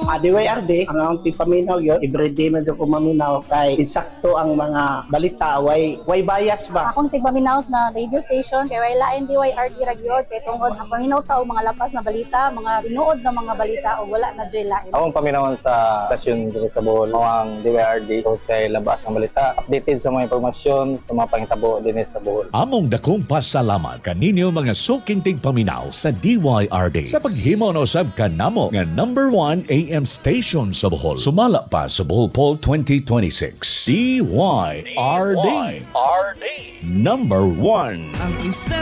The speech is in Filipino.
DYRD, ang tipaminaw yun, everyday medyo ko maminaw kay insakto ang mga balita, way bias ba? Akong tigpaminaw na radio station, kay way lain DYRD ragyod, kay tungod ang paminaw ta og mga lapas na balita, mga tinuod na mga balita o wala na joy lain. Akong paminawan sa stasyon dito sa Bohol, ang DYRD, kay labas ang balita, updated sa mga impormasyon, sa mga pangitabo din sa Bohol. Among dakong pasalamat kaninyo mga suking tigpaminaw sa DYRD sa paghimo na usab kanamo nga number 1 AM station sa Bohol. Sumala pa sa Bohol Poll 2026. DYRD. Number 1.